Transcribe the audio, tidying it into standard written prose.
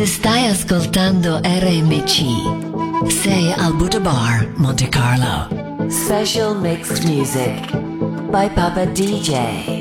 Stai ascoltando RMC. Sei al Buddha Bar, Monte Carlo. Special mixed music by Papa DJ.